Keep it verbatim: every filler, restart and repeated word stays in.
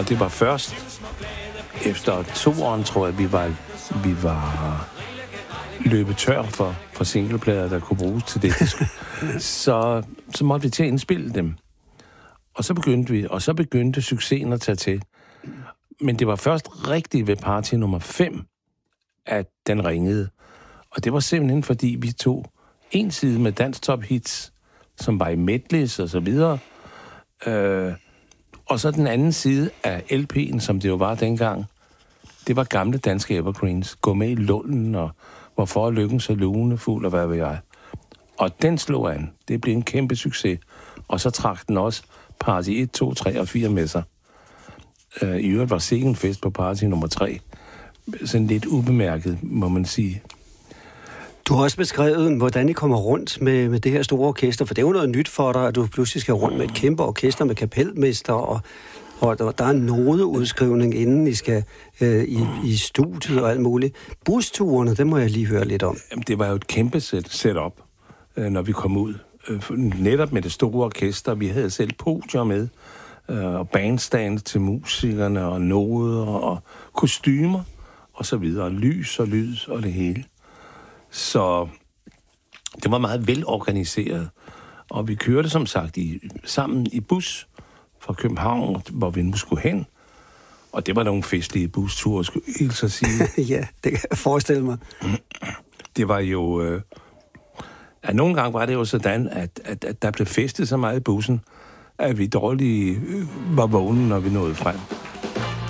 Og det var først efter to år, tror jeg, vi var, vi var løbet tør for, for singleplader, der kunne bruges til det. så, så måtte vi til at indspille dem. Og så begyndte vi, og så begyndte succesen at tage til. Men det var først rigtigt ved party nummer fem, at den ringede. Og det var simpelthen, fordi vi tog en side med Dansk Top Hits, som var i medleys og så videre, øh, og så den anden side af L P'en, som det jo var dengang, det var gamle danske evergreens. Gå med i Lunden, og Hvorfor er lykken så lunefuld, og hvad ved jeg. Og den slog an. Det blev en kæmpe succes. Og så trak den også party et, to, tre og fire med sig. Øh, I øvrigt var sikken fest på party nummer tre. Sådan lidt ubemærket, må man sige. Du har også beskrevet, hvordan I kommer rundt med, med det her store orkester, for det er jo noget nyt for dig, at du pludselig skal rundt med et kæmpe orkester med kapelmester, og, og der, der er en nodeudskrivning, inden I skal øh, i, i studiet og alt muligt. Busturene, det må jeg lige høre lidt om. Jamen, det var jo et kæmpe set, setup, øh, når vi kom ud. Øh, netop med det store orkester. Vi havde selv podier med, øh, og bandstand til musikerne, og noder, og kostymer, og så videre. Lys og lyd og det hele. Så det var meget velorganiseret. Og vi kørte som sagt i, sammen i bus fra København, hvor vi nu skulle hen. Og det var nogle festlige busture, skulle jeg helt så sige. Ja, det kan jeg forestille mig. Det var jo... Øh, ja, nogle gange var det jo sådan, at, at, at der blev festet så meget i bussen, at vi dårligt øh, var vågne, når vi nåede frem.